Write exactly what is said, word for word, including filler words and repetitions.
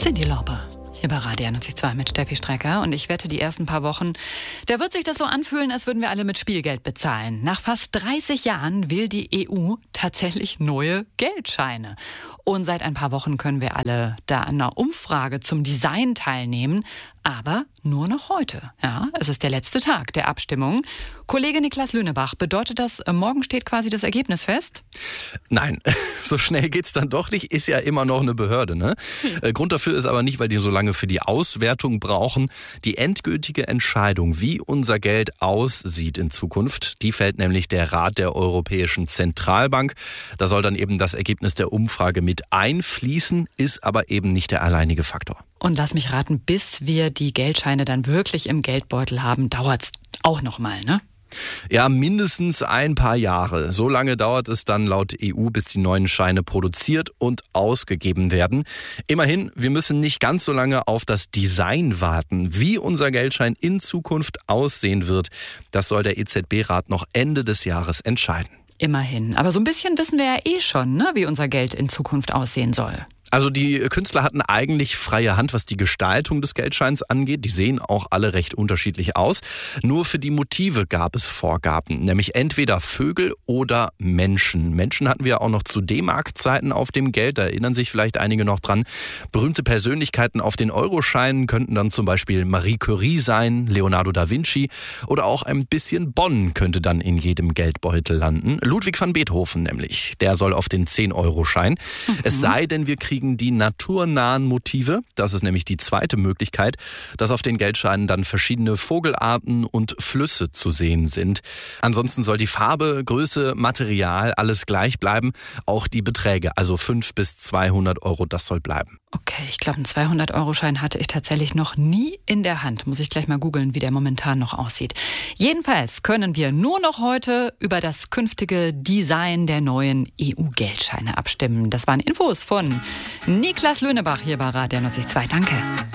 Cyndi Lauper. Hier bei Radio einundneunzig Komma zwei mit Steffi Strecker. Und ich wette, die ersten paar Wochen, da wird sich das so anfühlen, als würden wir alle mit Spielgeld bezahlen. Nach fast dreißig Jahren will die E U tatsächlich neue Geldscheine. Und seit ein paar Wochen können wir alle da an einer Umfrage zum Design teilnehmen. Aber nur noch heute. Ja, es ist der letzte Tag der Abstimmung. Kollege Niklas Lünebach, bedeutet das, morgen steht quasi das Ergebnis fest? Nein, so schnell geht's dann doch nicht. Ist ja immer noch eine Behörde, ne? Hm. Grund dafür ist aber nicht, weil die so lange für die Auswertung brauchen. Die endgültige Entscheidung, wie unser Geld aussieht in Zukunft, die fällt nämlich der Rat der Europäischen Zentralbank. Da soll dann eben das Ergebnis der Umfrage mit einfließen, ist aber eben nicht der alleinige Faktor. Und lass mich raten, bis wir die Geldscheine dann wirklich im Geldbeutel haben, dauert's auch noch mal, ne? Ja, mindestens ein paar Jahre. So lange dauert es dann laut E U, bis die neuen Scheine produziert und ausgegeben werden. Immerhin, wir müssen nicht ganz so lange auf das Design warten. Wie unser Geldschein in Zukunft aussehen wird, das soll der E Z B-Rat noch Ende des Jahres entscheiden. Immerhin. Aber so ein bisschen wissen wir ja eh schon, ne, wie unser Geld in Zukunft aussehen soll. Also die Künstler hatten eigentlich freie Hand, was die Gestaltung des Geldscheins angeht. Die sehen auch alle recht unterschiedlich aus. Nur für die Motive gab es Vorgaben, nämlich entweder Vögel oder Menschen. Menschen hatten wir auch noch zu D-Mark-Zeiten auf dem Geld, da erinnern sich vielleicht einige noch dran. Berühmte Persönlichkeiten auf den Euroscheinen könnten dann zum Beispiel Marie Curie sein, Leonardo da Vinci oder auch ein bisschen Bonn könnte dann in jedem Geldbeutel landen. Ludwig van Beethoven nämlich, der soll auf den zehn-Euro-Schein. Mhm. Es sei denn, wir kriegen die naturnahen Motive. Das ist nämlich die zweite Möglichkeit, dass auf den Geldscheinen dann verschiedene Vogelarten und Flüsse zu sehen sind. Ansonsten soll die Farbe, Größe, Material alles gleich bleiben. Auch die Beträge, also fünf bis zweihundert Euro, das soll bleiben. Okay, ich glaube, einen zweihundert-Euro-Schein hatte ich tatsächlich noch nie in der Hand. Muss ich gleich mal googeln, wie der momentan noch aussieht. Jedenfalls können wir nur noch heute über das künftige Design der neuen E U-Geldscheine abstimmen. Das waren Infos von Niklas Lünebach hier bei Radio einundneunzig Komma zwei. Danke.